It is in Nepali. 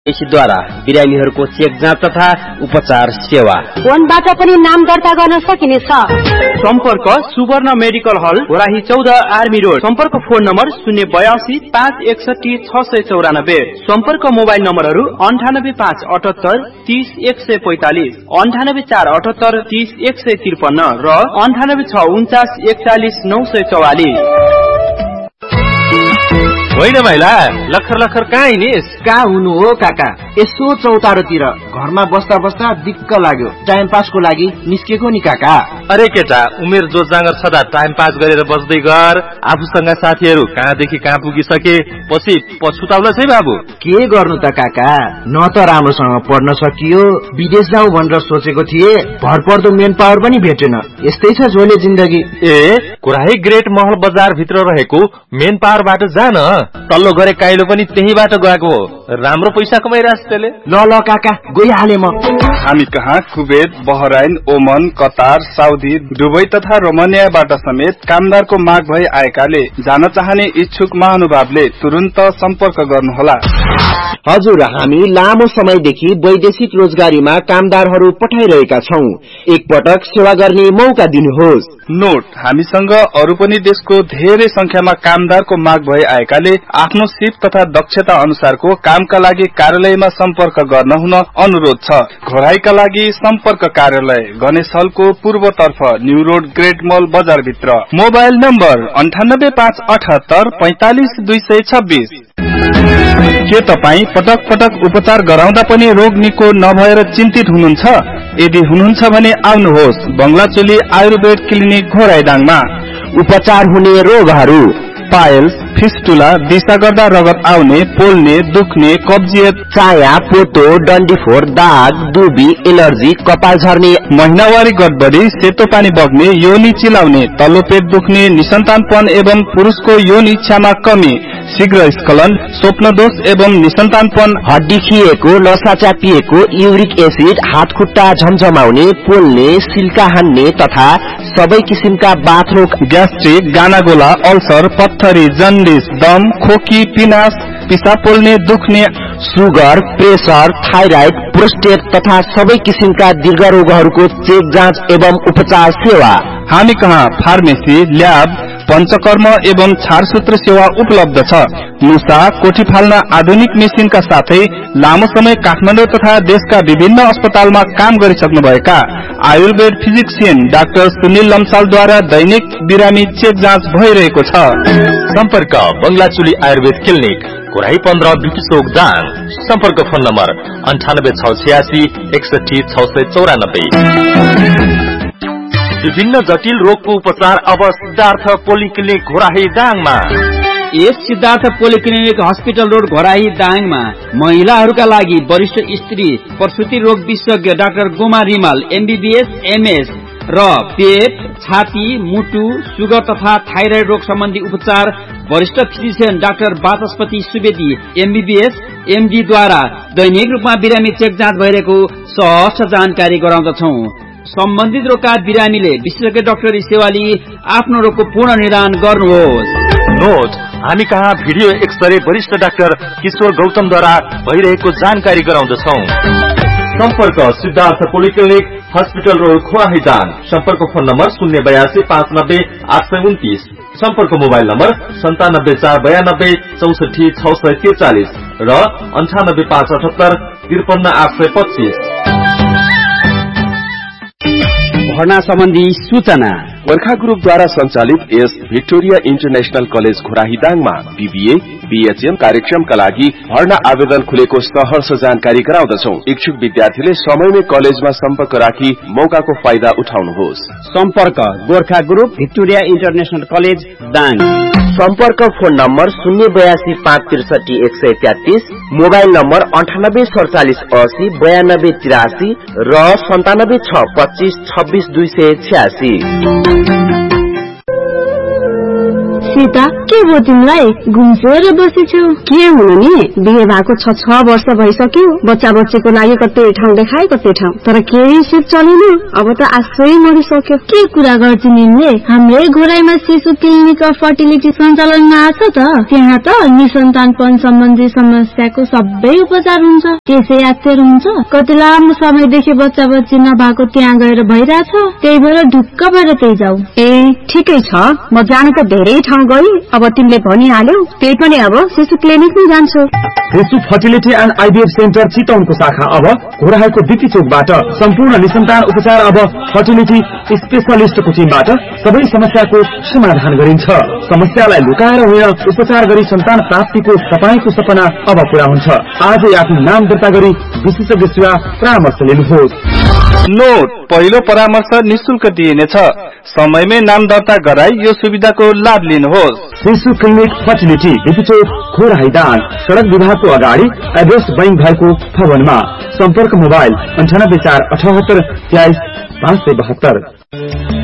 द्वारा बिरामीहरूको चेक जाँच तथा उपचार सेवा। फोनबाट पनि नाम दर्ता गर्न सकिनेछ। सम्पर्क सुवर्ण मेडिकल हल घोराही 14 आर्मी रोड। सम्पर्क फोन नम्बर 082 561 694। सम्पर्क मोबाइल नम्बरहरू 98578 30 145, 98478 30 153 र 98649 41 944। होइन भाइला, लखर लखर कहाँ हिँडिस? कहाँ हुनु हो काका, यसो चौतारोतिर घरमा बस्दा बस्दा दिक्क लाग्यो, टाइम पासको लागि निस्केको नि काका। अरे केटा, उमेर जोजाँगर सदा टाइम पास गरेर बस्दै गर। आफूसँग साथीहरू कहाँदेखि कहाँ पुगिसके, पछि पछुताउला छै बाबु। के गर्नु त काका, न त राम्रोसँग पढ्न सकियो, विदेश जाउँ भनेर सोचेको थिए, भरपर्दो मेन पावर पनि भेटेन। यस्तै छ झोले जिन्दगी। ए, कुराही ग्रेट महल बजार भित्र रहेको मेन पावरबाट जान, तल्लो गरे काइलो पनि त्यहीबाट गएको हो। राम्रो पैसा कमाइरहेछ त्यसले। ल काका, गइहाले म। हामी कहाँ कुवेत, बहराइन, ओमन, कतार, साउदी, दुबई तथा रोमानियाबाट समेत कामदारको माग भई आएकाले जान चाहने इच्छुक महानुभावले तुरुन्त सम्पर्क गर्नुहोला। हजुर, हामी लामो समयदेखि वैदेशिक रोजगारीमा कामदारहरू पठाइरहेका छौं। एकपटक सेवा गर्ने मौका दिनुहोस्। नोट, हामीसँग अरू पनि देशको धेरै संख्यामा कामदारको माग भई आएकाले आफ्नो सिप तथा दक्षता अनुसारको कामका लागि कार्यालयमा सम्पर्क गर्न हुन अनुरोध छ। घोराईका लागि सम्पर्क कार्यालय गणेश हलको पूर्वतर्फ न्यू रोड ग्रेट मल बजार भित्र। Mobile number 98578 45 226। के तपाईँ पटक पटक उपचार गराउँदा पनि रोग निको नभएर चिन्तित हुनुहुन्छ? यदि हुनुहुन्छ भने आउनुहोस् बंगलाचोली आयुर्वेद क्लिनिक घोराईदाङमा। उपचार हुने रोगहरू: पाइल्स, फिस्टुला, दिशा गर्दा रगत आउने, पोल्ने, दुख्ने, कब्जियत, चाया, पोतो, डन्डीफोर, दाग, दुबी, एलर्जी, कपाल झर्ने, महिनावारी गडबडी, सेतो पानी बग्ने, योनि चिलाउने, तल्लो पेट दुख्ने, निसन्तानपन एवं पुरुषको यौन इच्छामा कमी, शीघ्र स्खलन, स्वप्न दोष एवं निसन्तानपन, हड्डी खिएको, नसा च्यापिएको, युरिक एसिड, हात खुट्टा झमझमाउने, पोल्ने, सिल्का हान्ने तथा सबै किसिमका बाथरोग, ग्यास्ट्रिक, गानागोला, अल्सर, पत्थरी, जन्डिस, दम, खोकी, पिनास, पिसाब पोल्ने, दुख्ने, सुगर, प्रेसर, थाइराइड, प्रोस्टेट तथा सबै किसिमका दीर्घ रोगहरूको चेक जाँच एवं उपचार सेवा। हामी कहाँ फार्मेसी, ल्याब, पञ्चकर्म एवं छारसूत्र सेवा उपलब्ध छ। मुसा, कोठी फाल्न आधुनिक मेसिनका साथै लामो समय काठमाडौँ तथा देशका विभिन्न अस्पतालमा काम गरिसक्नुभएका आयुर्वेद फिजिक्सियन डाक्टर सुनिल लम्सालद्वारा दैनिक बिरामी चेक जाँच भइरहेको छ। सम्पर्क बंगलाचोली आयुर्वेद क्लिनिक घोराही 15 ब्रिटिश चोक दाङ। सम्पर्क फोन नम्बर 98686 61 694। विभिन्न जटिल रोगको उपचार अब सिद्धार्थ पोलिक्लिनिक घोराही दाङमा। यस Siddhartha polyclinic hospital road Ghorahi दाङमा महिलाहरूका लागि वरिष्ठ स्त्री प्रसुति रोग विशेषज्ञ doctor Goma Rimal MBBS MS र पेट, छाती, मुटु, सुगर तथा थाइराइड रोग सम्बन्धी उपचार वरिष्ठ फिजिशियन डाक्टर वाचस्पति सुवेदी MBBS MD द्वारा दैनिक रूपमा बिरामी चेक जाँच भइरहेको सहज जानकारी गराउँदछौ। सम्बन्धित रोगका बिरामीले विशेषज्ञ डाक्टरी सेवा लिई आफ्नो रोगको पूर्ण निदान गर्नुहोस्। नोट, हामी कहाँ भिडियो एक्सरे वरिष्ठ डाक्टर किशोर गौतमद्वारा भइरहेको जानकारी गराउँदछौ। सम्पर्क Siddhartha polyclinic hospital road Ghorahi Dang. सम्पर्क फोन नम्बर 082 590 829। सम्पर्क मोबाइल नम्बर 97 492 64 643 र 98 578 53 825। भर्ना सम्बन्धी सूचना: गोर्खा ग्रुपद्वारा सञ्चालित यस Victoria international college Ghorahi दाङमा BBA, BHM कार्यक्रमका लागि भर्ना आवेदन खुलेको सहर्ष जानकारी गराउँदछौ। इच्छुक विद्यार्थीले समयमै कलेजमा सम्पर्क राखी मौकाको फाइदा उठाउनुहोस्। सम्पर्क Gorkha group Victoria international college Dang. सम्पर्क फोन नम्बर 082 563 133, मोबाइल नम्बर 98 47 80 92 83 र 97 6 25 26 286। सीता के भयो तिमीलाई घुम्सेर बसेछौ के हुनु नि बिहे भएको 6 वर्ष भइसक्यो बच्चा बच्चीको लागि कतै ठाउँ देखाए कतै ठाउँ तर केही सिप चलेन अब त आशै मरिसक्यो के कुरा गर्छु निले हाम्रै घोराईमा शिशु क्लिनिक अफ फर्टिलिटी सञ्चालनमा आछ त त्यहाँ त निसन्तानपन सम्बन्धी समस्याको सबै उपचार हुन्छ त्यसै यात्तर हुन्छ कति लामो समयदेखि बच्चा बच्ची नभएको त्यहाँ गएर भइराछ त्यही भएर ढुक्क भएर त्यही जाऊ ए ठिकै छ म जान त धेरै ठाउँ गई अब तिमीले भनिहाल्यौ त्यही पनि अब शिशु क्लिनिक नै जान्छु शिशु फर्टिलिटी एन्ड आइभीएफ सेन्टर चितवनको शाखा अब घोराईको बिपी चोकबाट सम्पूर्ण निसन्तान उपचार अब फर्टिलिटी स्पेशलिस्टको टिमबाट सबै समस्याको समाधान गरिन्छ समस्यालाई लुकाएर होइन उपचार गरी सन्तान प्राप्तिको तपाईको सपना अब पूरा हुन्छ आजै आफ्नो नाम दर्ता गरी विशेषज्ञ सेवा परामर्श लिनुहोस् नोट पहिलो परामर्श निशुल्क दिइनेछ समयमै नाम दर्ता गराई यो सुविधाको लाभ लिनुहोस् शिशु क्लिनिक फर्टिलिटी बिपीचोक घोराईदाङ सड़क विभागको अगाडि एड्रेस बैंक भएको भवनमा सम्पर्क मोबाइल 98 478 23 572